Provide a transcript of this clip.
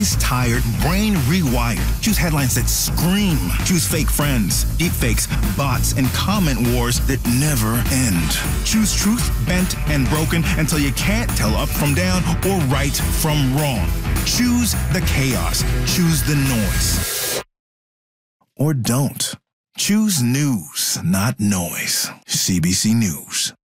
Tired, brain rewired. Choose headlines that scream. Choose fake friends, deepfakes, bots, and comment wars that never end. Choose truth, bent and broken until you can't tell up from down or right from wrong. Choose the chaos. Choose the noise. Or don't. Choose news, not noise. CBC News.